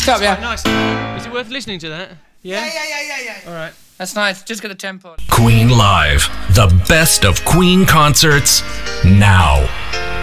Shut up, yeah. Nice. Is it worth listening to that? Yeah? Yeah. All right. That's nice. Just get the tempo. Queen Live, the best of Queen concerts now.